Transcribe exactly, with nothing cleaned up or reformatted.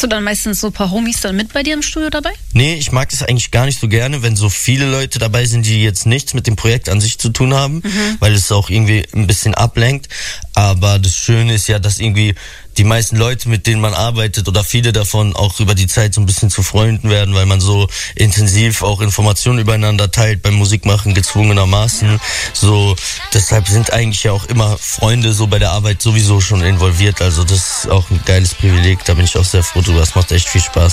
Hast du dann meistens so ein paar Homies dann mit bei dir im Studio dabei? Nee, ich mag das eigentlich gar nicht so gerne, wenn so viele Leute dabei sind, die jetzt nichts mit dem Projekt an sich zu tun haben, mhm. weil es auch irgendwie ein bisschen ablenkt. Aber das Schöne ist ja, dass irgendwie die meisten Leute, mit denen man arbeitet oder viele davon auch über die Zeit so ein bisschen zu Freunden werden, weil man so intensiv auch Informationen übereinander teilt beim Musikmachen gezwungenermaßen. So, deshalb sind eigentlich ja auch immer Freunde so bei der Arbeit sowieso schon involviert. Also das ist auch ein geiles Privileg, da bin ich auch sehr froh drüber. Es macht echt viel Spaß.